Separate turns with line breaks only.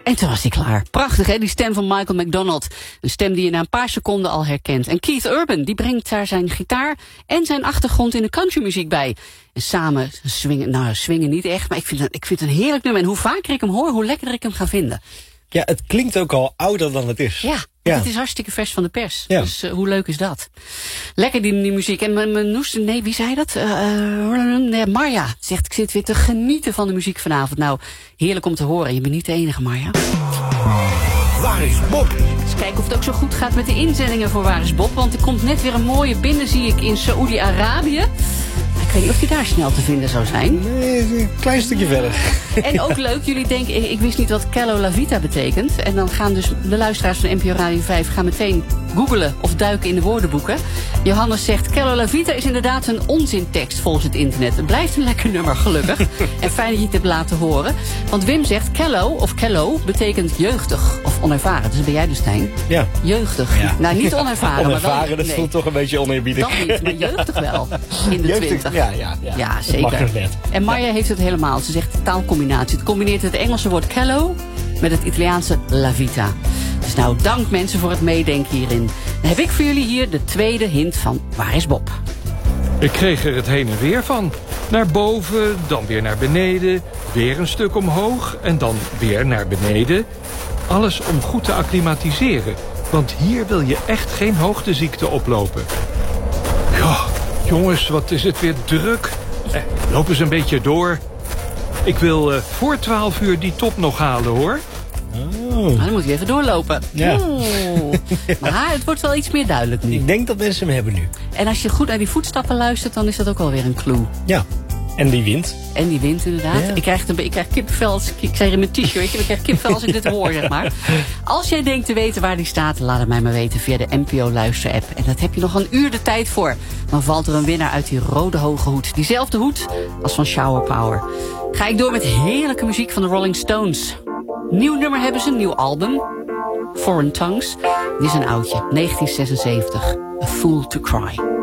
En toen was hij klaar. Prachtig, hè? Die stem van Michael McDonald. Een stem die je na een paar seconden al herkent. En Keith Urban, die brengt daar zijn gitaar en zijn achtergrond in de countrymuziek bij. En samen swingen niet echt, maar ik vind het een heerlijk nummer. En hoe vaker ik hem hoor, hoe lekkerder ik hem ga vinden.
Ja, het klinkt ook al ouder dan het is.
Ja. Het is hartstikke vers van de pers.
Ja.
Dus hoe leuk is dat? Lekker die muziek. En mijn noes, nee, wie zei dat? Marja zegt, ik zit weer te genieten van de muziek vanavond. Nou, heerlijk om te horen. Je bent niet de enige, Marja.
Waar is Bob?
Eens kijken of het ook zo goed gaat met de inzendingen voor Waar is Bob. Want er komt net weer een mooie binnen, zie ik, in Saoedi-Arabië. Ik weet niet of die daar snel te vinden zou zijn.
Nee, een klein stukje verder.
En ook leuk, jullie denken, ik wist niet wat Cello La Vita betekent. En dan gaan dus de luisteraars van NPO Radio 5 gaan meteen googelen of duiken in de woordenboeken. Johannes zegt, Cello La Vita is inderdaad een onzintekst volgens het internet. Het blijft een lekker nummer, gelukkig. En fijn dat je het hebt laten horen. Want Wim zegt, Cello betekent jeugdig of onervaren. Dus ben jij dus, Stijn?
Ja.
Jeugdig. Ja. Nou, niet onervaren.
Onervaren,
maar wel,
dat voelt toch een beetje oneerbiedig.
Dat niet, maar jeugdig wel. In de 20. Ja, zeker.
Mag het net.
En Marja heeft het helemaal. Ze zegt taalcombinatie. Het combineert het Engelse woord cello met het Italiaanse la vita. Dus nou, dank mensen voor het meedenken hierin. Dan heb ik voor jullie hier de tweede hint van Waar is Bob?
Ik kreeg er het heen en weer van. Naar boven, dan weer naar beneden. Weer een stuk omhoog en dan weer naar beneden. Alles om goed te acclimatiseren. Want hier wil je echt geen hoogteziekte oplopen. Ja, jongens, wat is het weer druk. Loop eens een beetje door. Ik wil voor 12 uur die top nog halen, hoor.
Nou, dan moet je even doorlopen.
Ja.
Maar het wordt wel iets meer duidelijk nu.
Ik denk dat mensen hem hebben nu.
En als je goed naar die voetstappen luistert, dan is dat ook alweer een clue.
Ja. En die wint.
En die wint inderdaad.
Ja.
Ik krijg kippenvel als ik zeg in mijn t-shirtje. Ik krijg kippenvel als ik dit hoor, zeg maar. Als jij denkt te weten waar die staat, laat het mij maar weten via de NPO Luister-app. En dat heb je nog een uur de tijd voor. Dan valt er een winnaar uit die rode hoge hoed. Diezelfde hoed als van Shower Power. Ga ik door met heerlijke muziek van de Rolling Stones. Nieuw nummer hebben ze, nieuw album. Foreign Tongues. Dit is een oudje, 1976. A Fool to Cry.